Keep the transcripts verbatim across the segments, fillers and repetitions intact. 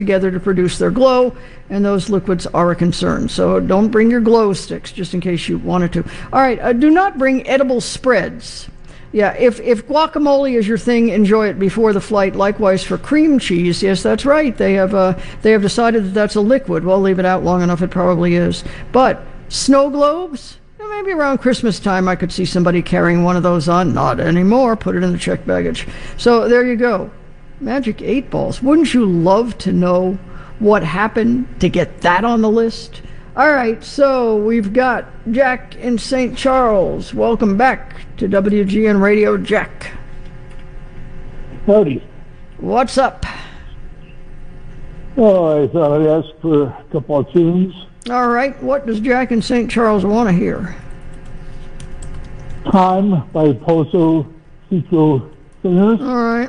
together to produce their glow, and those liquids are a concern. So don't bring your glow sticks, just in case you wanted to. All right, uh, do not bring edible spreads. Yeah, if, if guacamole is your thing, enjoy it before the flight. Likewise for cream cheese. Yes, that's right. They have uh, they have decided that that's a liquid. Well, leave it out long enough, it probably is. But snow globes? Maybe around Christmas time I could see somebody carrying one of those on. Not anymore. Put it in the checked baggage. So there you go. Magic eight balls. Wouldn't you love to know what happened to get that on the list? All right, so we've got Jack in Saint Charles. Welcome back to W G N Radio, Jack. Howdy. What's up? Oh, I thought I'd ask for a couple of tunes. All right, what does Jack in Saint Charles want to hear? Time by Pozo Cico Singers. All right.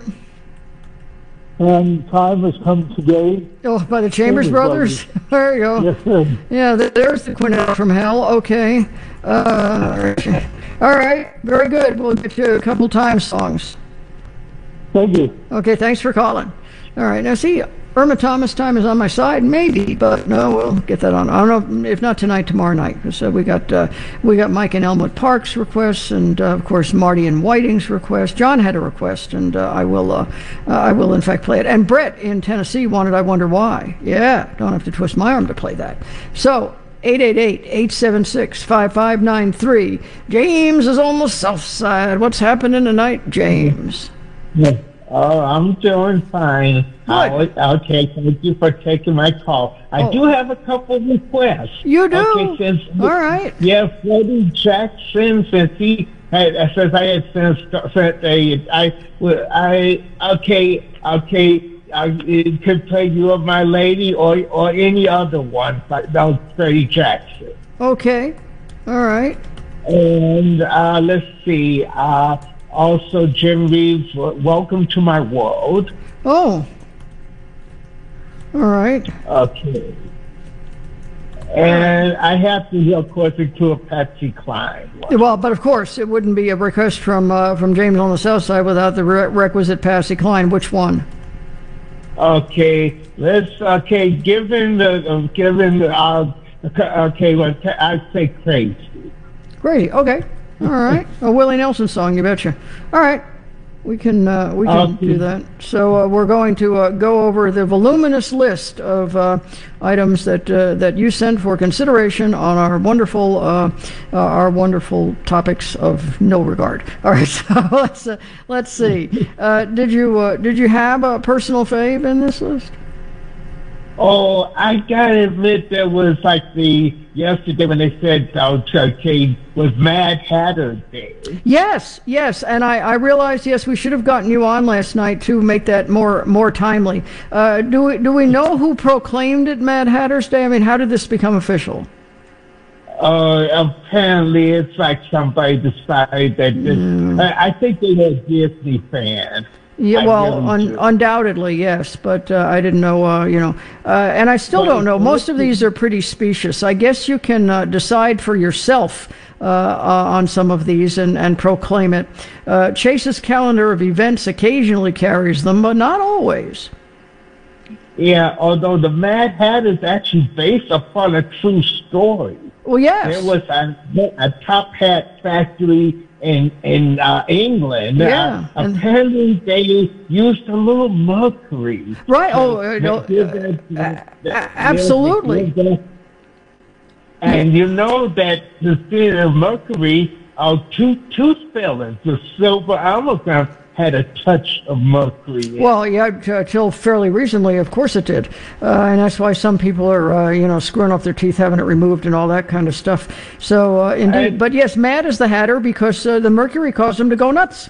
And Time Has Come Today. Oh, by the Chambers, Chambers Brothers? Brothers. There you go. Yes, sir. Yeah, there's the Quintet from Hell. Okay. Uh, all right, very good. We'll get you a couple Time songs. Thank you. Okay, thanks for calling. All right, now see, Irma Thomas time is on my side, maybe, but no, we'll get that on. I don't know if not tonight, tomorrow night. So we got uh, we got Mike and Elmwood Park's requests, and uh, of course Marty and Whiting's request. John had a request, and uh, I will uh, uh, I will in fact play it. And Brett in Tennessee wanted "I Wonder Why." Yeah, don't have to twist my arm to play that. So. eight eight eight, eight seven six, five five nine three. James is on the south side. What's happening tonight, James? Yeah. Oh, I'm doing fine. I'll, okay, thank you for taking my call. I oh. do have a couple of requests. You do? Okay, since, all right. Yeah, Freddie Jackson, since he had, since I had since, since a, I, I, okay, okay, I could play You Are My Lady or or any other one, but that was Freddie Jackson. Okay, all right. And uh, let's see, uh, also, Jim Reeves, Welcome to My World. Oh. All right. Okay. And I have to, of course, do a Patsy Cline one. Well, but of course, it wouldn't be a request from uh, from James on the South Side without the re- requisite Patsy Cline. Which one? Okay, let's, okay, given the, uh, given the, uh, okay, well, I'd say Crazy. Great, okay. All right, a Willie Nelson song, you betcha. All right, we can uh, we can okay. do that. So uh, we're going to uh, go over the voluminous list of uh, items that uh, that you sent for consideration on our wonderful uh, uh, our wonderful topics of no regard. All right, so let's uh, let's see. Uh, did you uh, did you have a personal fave in this list? Oh, I gotta admit, there was like the yesterday when they said uh, okay, was Mad Hatter Day. Yes, yes, and I, I realized yes we should have gotten you on last night to make that more more timely. Uh, do we do we know who proclaimed it Mad Hatter's Day? I mean, how did this become official? Uh, apparently, it's like somebody decided that. This, mm. I, I think they were a Disney fan. Yeah, well, un- undoubtedly, yes, but uh, I didn't know, uh, you know, uh, and I still don't know. Most of these are pretty specious. I guess you can uh, decide for yourself uh, uh, on some of these and, and proclaim it. Uh, Chase's calendar of events occasionally carries them, but not always. Yeah, although the Mad Hat is actually based upon a true story. Well, yes. There was a, a top hat factory in in uh, England. Yeah. Uh, apparently, they used a little mercury. Right. Oh, uh, no, uh, uh, absolutely. And you know that the thing of mercury, uh, two tooth fillings, the silver amalgam, had a touch of mercury. Well, yeah, until fairly recently, of course it did, uh, and that's why some people are, uh, you know, screwing up their teeth, having it removed, and all that kind of stuff. So, uh, indeed, I, but yes, mad as the Hatter because uh, the mercury caused him to go nuts.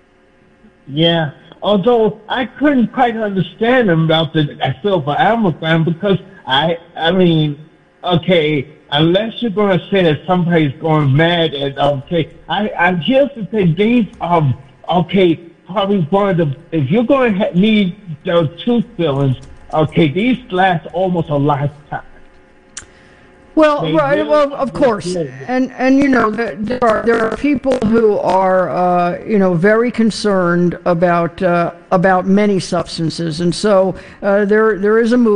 Yeah, although I couldn't quite understand him about the silver amalgam because I, I mean, okay, unless you're going to say that somebody's going mad, and okay, I, I here's the thing, these um. Okay, probably one of the, if you're going to ha- need those tooth fillings, okay, these last almost a lifetime. Well, They right. really Well, of course, understood. and and you know there there are there are people who are uh, you know very concerned about uh, about many substances, and so uh, there there is a movement.